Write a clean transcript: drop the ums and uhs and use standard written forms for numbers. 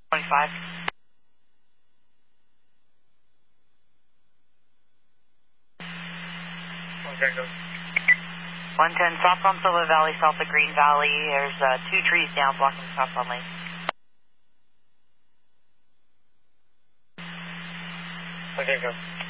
25. Okay, go. 110, south on Silva Valley, south of Green Valley. There's 2 trees down blocking the southbound lane. Okay, go.